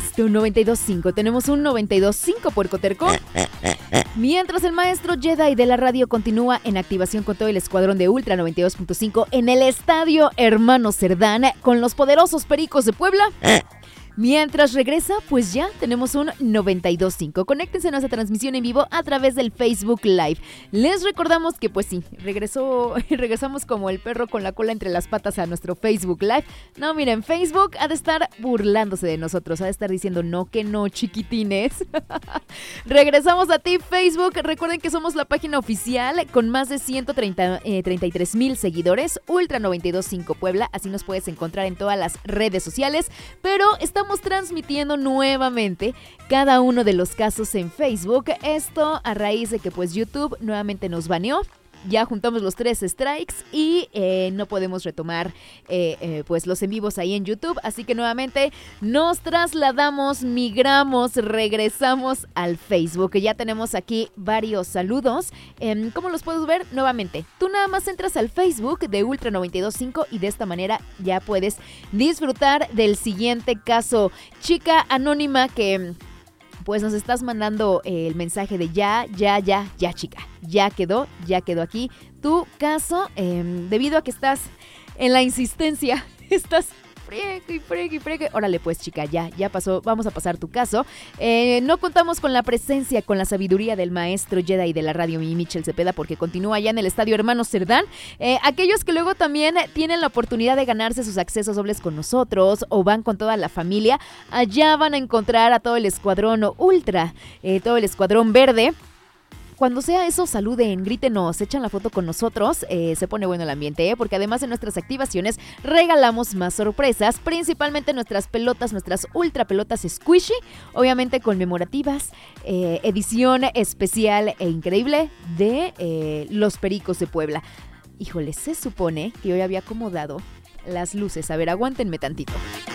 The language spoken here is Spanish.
Listo, 92.5. Tenemos un 92.5 Puerco Terco. Mientras el maestro Jedi de la radio continúa en activación con todo el escuadrón de Ultra 92.5 en el estadio Hermano Cerdán con los poderosos Pericos de Puebla. Mientras regresa, pues ya tenemos un 92.5. Conéctense a nuestra transmisión en vivo a través del Facebook Live. Les recordamos que pues sí, regresamos como el perro con la cola entre las patas a nuestro Facebook Live. No, miren, Facebook ha de estar burlándose de nosotros, ha de estar diciendo no, que no, chiquitines. Regresamos a ti, Facebook. Recuerden que somos la página oficial con más de 133,000 seguidores, Ultra 92.5 Puebla. Así nos puedes encontrar en todas las redes sociales, pero estamos transmitiendo nuevamente cada uno de los casos en Facebook. Esto a raíz de que pues YouTube nuevamente nos baneó. Ya juntamos los 3 strikes y no podemos retomar pues los en vivos ahí en YouTube. Así que nuevamente nos trasladamos, migramos, regresamos al Facebook. Ya tenemos aquí varios saludos. ¿Cómo los puedes ver? Nuevamente, tú nada más entras al Facebook de Ultra 92.5 y de esta manera ya puedes disfrutar del siguiente caso. Chica anónima que pues nos estás mandando el mensaje de ya, chica. Ya quedó aquí tu caso. Debido a que estás en la insistencia, estás fregue. Órale pues, chica, ya pasó. Vamos a pasar tu caso. No contamos con la presencia, con la sabiduría del maestro Jedi de la radio, Michel Cepeda, porque continúa allá en el estadio Hermano Cerdán. Aquellos que luego también tienen la oportunidad de ganarse sus accesos dobles con nosotros o van con toda la familia, allá van a encontrar a todo el escuadrón Ultra, todo el escuadrón verde. Cuando sea eso, saluden, grítenos, echan la foto con nosotros, se pone bueno el ambiente, porque además en nuestras activaciones regalamos más sorpresas, principalmente nuestras pelotas, nuestras ultra pelotas squishy, obviamente conmemorativas, edición especial e increíble de los Pericos de Puebla. Híjole, se supone que hoy había acomodado las luces, a ver, aguántenme tantito.